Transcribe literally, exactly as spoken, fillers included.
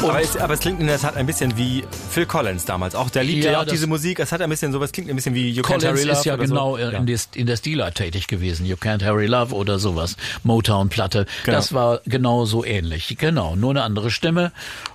aber, es, aber es klingt in der Tat ein bisschen wie Phil Collins damals. Auch der liebte ja auch diese Musik. Es hat ein bisschen sowas, klingt ein bisschen wie You Collins Can't Hurry Love. ist ja genau so. in, ja. in der Stila tätig gewesen. You Can't Hurry Love oder sowas. Motown-Platte. Genau. Das war genau so ähnlich. Genau, nur eine andere Stimme.